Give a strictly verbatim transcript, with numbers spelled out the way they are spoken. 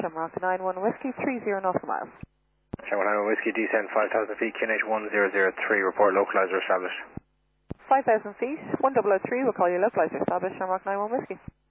Shamrock nine one Whiskey, three zero nautical miles. Shamrock nine one Whiskey, descend five thousand feet, Q N H one zero zero three, report localizer established. five thousand feet, one zero zero three, we'll call you localizer established, Shamrock nine one Whiskey.